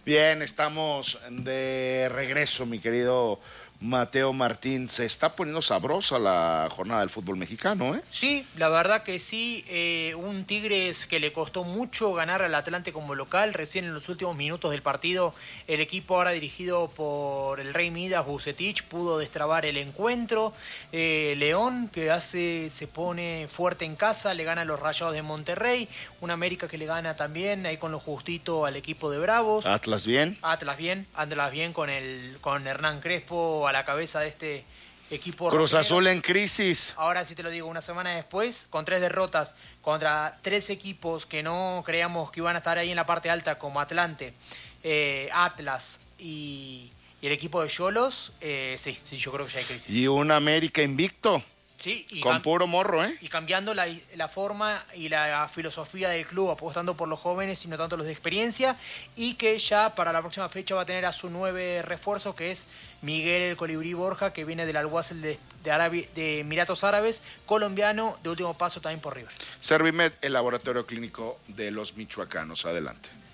Bien, estamos de regreso, mi querido Mateo Martín. Se está poniendo sabrosa la jornada del fútbol mexicano, ¿eh? Sí, la verdad que sí. Un Tigres que le costó mucho ganar al Atlante como local. Recién en los últimos minutos del partido, el equipo ahora dirigido por el Rey Midas, Vucetich, pudo destrabar el encuentro. León, que se pone fuerte en casa, le gana a los Rayados de Monterrey. Un América que le gana también, ahí con lo justito al equipo de Bravos. Atlas bien. Atlas bien con Hernán Crespo a la cabeza de este equipo Cruz rojinegro. Azul en crisis. Ahora sí te lo digo, una semana después, con 3 derrotas contra 3 equipos que no creíamos que iban a estar ahí en la parte alta, como Atlante, Atlas y el equipo de Xolos, sí, yo creo que ya hay crisis. Y un América invicto. Sí, y con puro morro, ¿eh? Y cambiando la forma y la filosofía del club, apostando por los jóvenes y no tanto los de experiencia, y que ya para la próxima fecha va a tener a su 9 refuerzo, que es Miguel el Colibrí Borja, que viene del Al-Wasl de Emiratos Árabes, colombiano, de último paso también por River. Servimed, el laboratorio clínico de los michoacanos. Adelante.